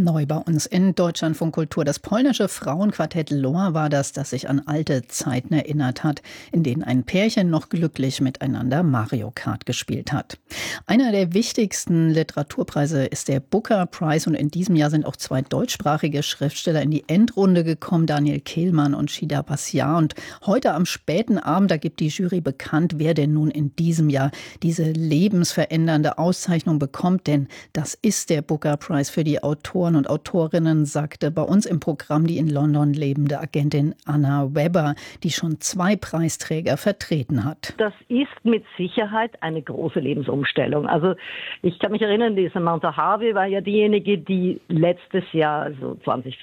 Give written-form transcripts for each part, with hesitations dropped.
Neu bei uns in Deutschlandfunk Kultur. Das polnische Frauenquartett Loa war das sich an alte Zeiten erinnert hat, in denen ein Pärchen noch glücklich miteinander Mario Kart gespielt hat. Einer der wichtigsten Literaturpreise ist der Booker Prize und in diesem Jahr sind auch zwei deutschsprachige Schriftsteller in die Endrunde gekommen, Daniel Kehlmann und Shida Bassiar. Und heute am späten Abend, da gibt die Jury bekannt, wer denn nun in diesem Jahr diese lebensverändernde Auszeichnung bekommt, denn das ist der Booker Prize für die Autoren und Autorinnen, sagte bei uns im Programm die in London lebende Agentin Anna Webber, die schon 2 Preisträger vertreten hat. Das ist mit Sicherheit eine große Lebensumstellung. Also ich kann mich erinnern, die Samantha Harvey war ja diejenige, die letztes Jahr, also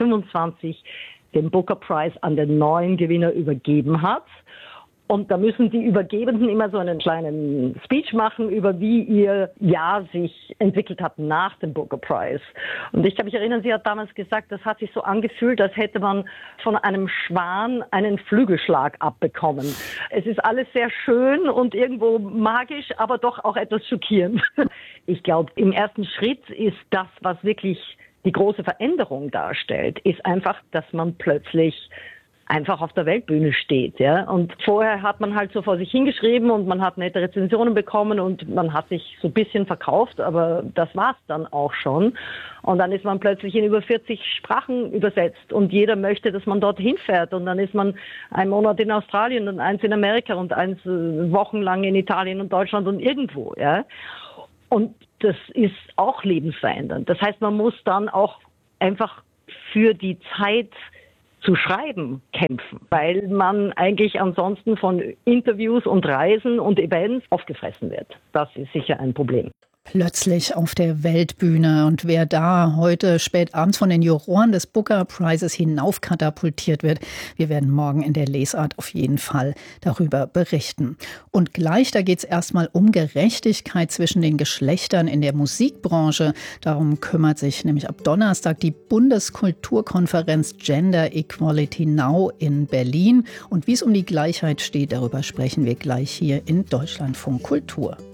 2025, den Booker Prize an den neuen Gewinner übergeben hat. Und da müssen die Übergebenden immer so einen kleinen Speech machen über wie ihr Jahr sich entwickelt hat nach dem Booker Prize. Und ich kann mich erinnern, sie hat damals gesagt, das hat sich so angefühlt, als hätte man von einem Schwan einen Flügelschlag abbekommen. Es ist alles sehr schön und irgendwo magisch, aber doch auch etwas schockierend. Ich glaube, im ersten Schritt ist das, was wirklich die große Veränderung darstellt, ist einfach, dass man plötzlich einfach auf der Weltbühne steht, ja. Und vorher hat man halt so vor sich hingeschrieben und man hat nette Rezensionen bekommen und man hat sich so ein bisschen verkauft, aber das war's dann auch schon. Und dann ist man plötzlich in über 40 Sprachen übersetzt und jeder möchte, dass man dorthin fährt. Und dann ist man einen Monat in Australien und eins in Amerika und eins wochenlang in Italien und Deutschland und irgendwo, ja. Und das ist auch lebensverändernd. Das heißt, man muss dann auch einfach für die Zeit zu schreiben kämpfen, weil man eigentlich ansonsten von Interviews und Reisen und Events aufgefressen wird. Das ist sicher ein Problem. Plötzlich auf der Weltbühne. Und wer da heute spät abends von den Juroren des Booker Prizes hinaufkatapultiert wird, wir werden morgen in der Lesart auf jeden Fall darüber berichten. Und gleich, da geht es erstmal um Gerechtigkeit zwischen den Geschlechtern in der Musikbranche. Darum kümmert sich nämlich ab Donnerstag die Bundeskulturkonferenz Gender Equality Now in Berlin. Und wie es um die Gleichheit steht, darüber sprechen wir gleich hier in Deutschlandfunk Kultur.